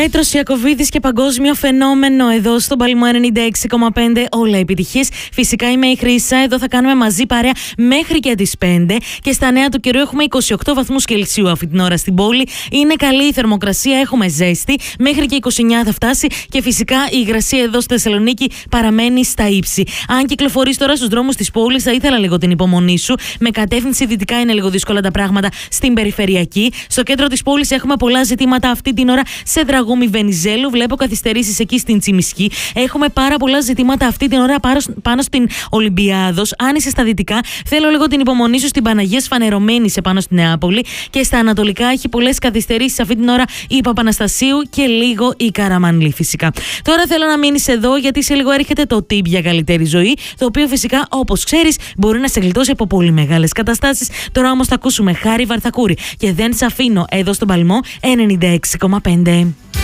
Πέτρος Ιακωβίδης και παγκόσμιο φαινόμενο εδώ στον Παλμό 96,5. Όλα επιτυχίες. Φυσικά είμαι η Χρύσα. Εδώ θα κάνουμε μαζί παρέα μέχρι και τις 5. Και στα νέα του καιρού έχουμε 28 βαθμούς Κελσίου αυτή την ώρα στην πόλη. Είναι καλή η θερμοκρασία, έχουμε ζέστη. Μέχρι και 29 θα φτάσει. Και φυσικά η υγρασία εδώ στη Θεσσαλονίκη παραμένει στα ύψη. Αν κυκλοφορείς τώρα στους δρόμους της πόλης, θα ήθελα λίγο την υπομονή σου. Με κατεύθυνση δυτικά είναι λίγο δύσκολα τα πράγματα στην περιφερειακή. Στο κέντρο της πόλης έχουμε πολλά ζητήματα αυτή την ώρα σε Δραγούμη Βενιζέλου. Βλέπω καθυστερήσεις εκεί στην Τσιμισκή. Έχουμε πάρα πολλά ζητήματα αυτή την ώρα πάνω στην Ολυμπιάδος. Αν είσαι στα δυτικά, θέλω λίγο την υπομονή σου στην Παναγία Σφανερωμένης επάνω στη Νεάπολη. Και στα ανατολικά έχει πολλές καθυστερήσεις αυτή την ώρα η Παπαναστασίου και λίγο η Καραμανλή φυσικά. Τώρα θέλω να μείνεις εδώ γιατί σε λίγο έρχεται το tip για καλύτερη ζωή. Το οποίο φυσικά, όπως ξέρεις, μπορεί να σε γλιτώσει από πολύ μεγάλες καταστάσεις. Τώρα όμως θα ακούσουμε Χάρη Βαρθακούρη και δεν σε αφήνω εδώ στον Παλμό 96,5.